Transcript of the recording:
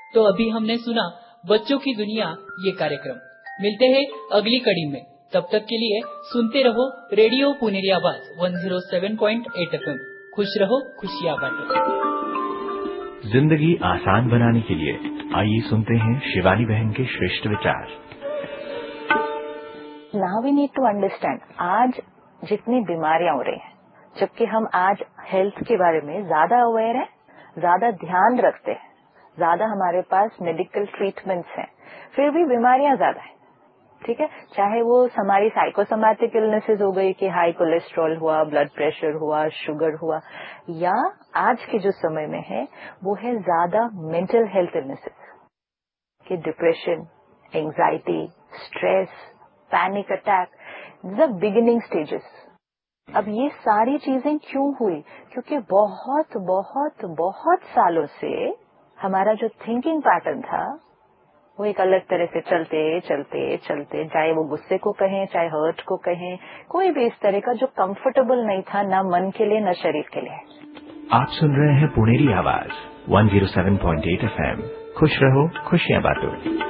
तो अभी हमने सुना बच्चों की दुनिया ये कार्यक्रम। मिलते हैं अगली कड़ी में, तब तक के लिए सुनते रहो रेडियो पुनेरी आवाज 107.8 FM। खुश रहो, खुशियाँ बांटो। जिंदगी आसान बनाने के लिए आइए सुनते हैं शिवानी बहन के श्रेष्ठ विचार। Now we need to understand, आज जितनी बीमारियां हो रही हैं, जबकि हम आज हेल्थ के बारे में ज्यादा अवेयर हैं, ज्यादा ध्यान रखते हैं, ज्यादा हमारे पास मेडिकल ट्रीटमेंट्स हैं, फिर भी बीमारियां ज्यादा हैं। ठीक है, चाहे वो हमारी साइकोसोमैटिक इलनेसेस हो गई कि हाई कोलेस्ट्रॉल हुआ, ब्लड प्रेशर हुआ, शुगर हुआ, या आज के जो समय में है वो है ज्यादा मेंटल हेल्थ इलनेसेस कि depression, anxiety, stress, panic attack, the beginning stages. अब ये सारी चीजें क्यों हुई? क्योंकि बहुत बहुत बहुत सालों से हमारा जो थिंकिंग पैटर्न था वो एक अलग तरह से चलते चलते चलते, चाहे वो गुस्से को कहें, चाहे हर्ट को कहें, कोई भी इस तरह का जो कंफर्टेबल नहीं था, ना मन के लिए ना शरीर के लिए। आप सुन रहे हैं पुनेरी आवाज 107.8 FM। खुश रहो, खुशियाँ बांटो।